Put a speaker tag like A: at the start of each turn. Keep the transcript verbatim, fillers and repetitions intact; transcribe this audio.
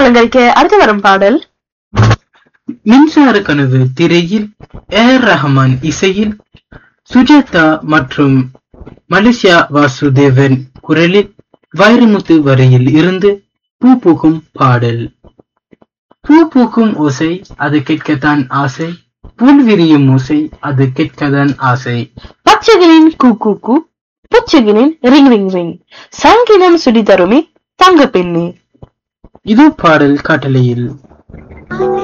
A: அலங்கரிக்க அடுத்து வரும் பாடல்
B: மின்சார கனவு திரையில் ஏர் ரஹ்மான் இசையில் சுஜாதா மற்றும் மலேசியா வாசுதேவன் குரலில் வைரமுத்து வரையில் இருந்து பூ பூக்கும் பாடல். பூ பூக்கும் ஓசை அது கேட்கத்தான் ஆசை, புல் விரியும் ஓசை அது கேட்கத்தான் ஆசை.
A: பச்சைகளின் கூ கூ கூ, புச்சைகளின் ரிங் ரிங் ரிங், சங்கினம் சுடி தருமி தங்க பெண்ணே.
B: இது பாடல் காட்டலையில்.
C: ஆசை